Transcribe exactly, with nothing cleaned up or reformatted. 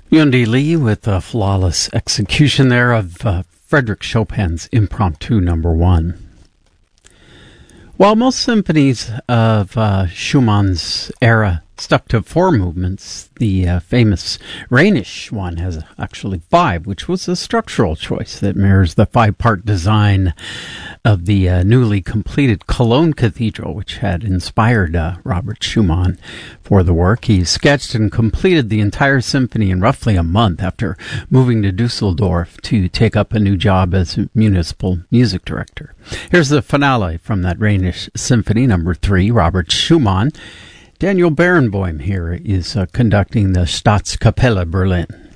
Yundi Lee with a flawless execution there of uh, Frédéric Chopin's Impromptu Number One. While most symphonies of uh, Schumann's era stuck to four movements, the uh, famous Rhenish one has actually five, which was a structural choice that mirrors the five-part design of the uh, newly completed Cologne Cathedral, which had inspired uh, Robert Schumann for the work. He sketched and completed the entire symphony in roughly a month after moving to Dusseldorf to take up a new job as municipal music director. Here's the finale from that Rhenish Symphony, number three, Robert Schumann. Daniel Barenboim here is uh, conducting the Staatskapelle Berlin.